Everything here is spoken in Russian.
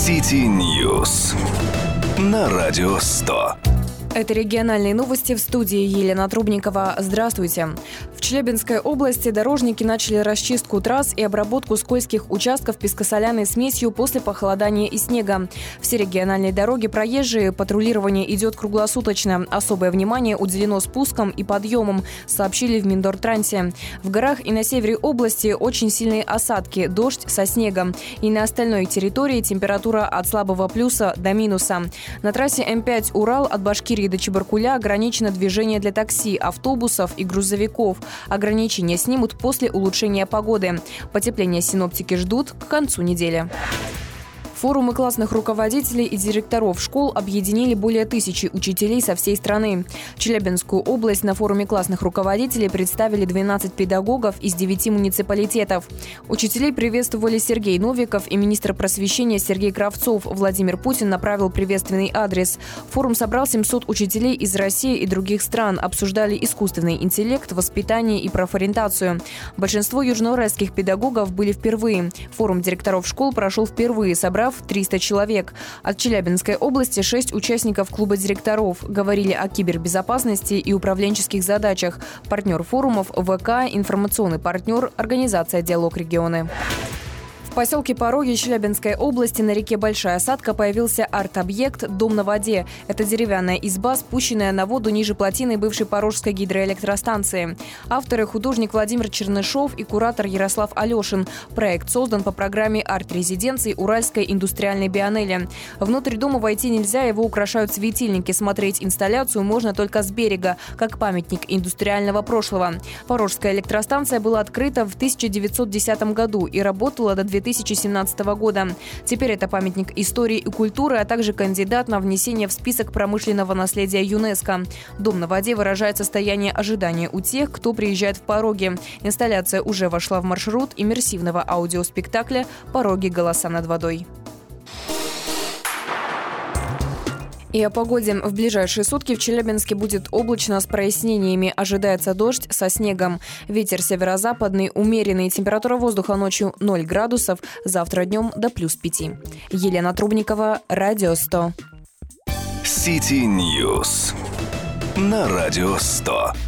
City News на Радио 100. Это региональные новости, в студии Елена Трубникова. Здравствуйте. В Челябинской области дорожники начали расчистку трасс и обработку скользких участков пескосоляной смесью после похолодания и снега. Все региональные дороги проезжие, патрулирование идет круглосуточно. Особое внимание уделено спускам и подъемам, сообщили в Миндортрансе. В горах и на севере области очень сильные осадки, дождь со снегом. И на остальной территории температура от слабого плюса до минуса. На трассе М5 Урал от Башкирии до Чебаркуля ограничено движение для такси, автобусов и грузовиков. Ограничения снимут после улучшения погоды. Потепление синоптики ждут к концу недели. Форумы классных руководителей и директоров школ объединили более 1000 учителей со всей страны. Челябинскую область на форуме классных руководителей представили 12 педагогов из 9 муниципалитетов. Учителей приветствовали Сергей Новиков и министр просвещения Сергей Кравцов. Владимир Путин направил приветственный адрес. Форум собрал 700 учителей из России и других стран. Обсуждали искусственный интеллект, воспитание и профориентацию. Большинство южноуральских педагогов были впервые. Форум директоров школ прошел впервые, собрав 300 человек. От Челябинской области 6 участников клуба директоров. Говорили о кибербезопасности и управленческих задачах. Партнер форумов ВК, информационный партнер, организация «Диалог регионы». В поселке Пороги Челябинской области на реке Большая Осадка появился арт-объект «Дом на воде». Это деревянная изба, спущенная на воду ниже плотины бывшей Порожской гидроэлектростанции. Авторы – художник Владимир Чернышов и куратор Ярослав Алешин. Проект создан по программе арт-резиденции Уральской индустриальной биеннале. Внутрь дома войти нельзя, его украшают светильники. Смотреть инсталляцию можно только с берега, как памятник индустриального прошлого. Порожская электростанция была открыта в 1910 году и работала до 2017 года. Теперь это памятник истории и культуры, а также кандидат на внесение в список промышленного наследия ЮНЕСКо. Дом на воде выражает состояние ожидания у тех, кто приезжает в Пороги. Инсталляция уже вошла в маршрут иммерсивного аудиоспектакля «Пороги. Голоса над водой». И о погоде. В ближайшие сутки в Челябинске будет облачно с прояснениями. Ожидается дождь со снегом. Ветер северо-западный, умеренный. Температура воздуха ночью 0 градусов. Завтра днем до +5. Елена Трубникова, Радио 100. City News на Радио 100.